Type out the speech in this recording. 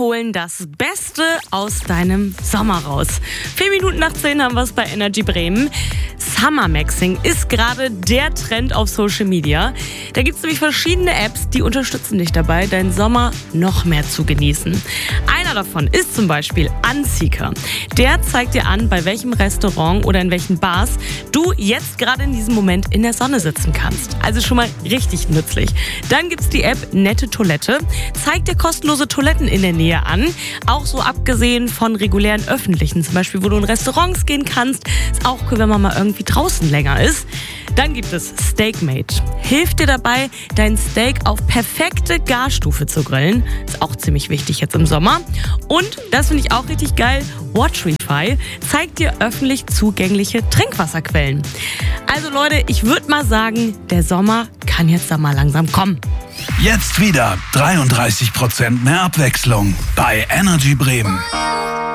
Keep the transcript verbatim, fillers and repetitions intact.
holen das Beste aus deinem Sommer raus. Vier Minuten nach zehn haben wir es bei Energy Bremen. Summer Maxing ist gerade der Trend auf Social Media. Da gibt es nämlich verschiedene Apps, die unterstützen dich dabei, deinen Sommer noch mehr zu genießen. Einer davon ist zum Beispiel Unseeker. Der zeigt dir an, bei welchem Restaurant oder in welchen Bars du jetzt gerade in diesem Moment in der Sonne sitzen kannst. Also schon mal richtig nützlich. Dann gibt es die App Nette Toilette. Zeigt dir kostenlose Toiletten in der Nähe an. Auch so abgesehen von regulären öffentlichen, zum Beispiel, wo du in Restaurants gehen kannst. Ist auch cool, wenn man mal irgendwie draußen länger ist. Dann gibt es Steakmate. Hilft dir dabei, dein Steak auf perfekte Garstufe zu grillen. Ist auch ziemlich wichtig jetzt im Sommer. Und, das finde ich auch richtig geil, Waterify zeigt dir öffentlich zugängliche Trinkwasserquellen. Also Leute, ich würde mal sagen, der Sommer kann jetzt da mal langsam kommen. Jetzt wieder dreiunddreißig Prozent mehr Abwechslung bei Energy Bremen.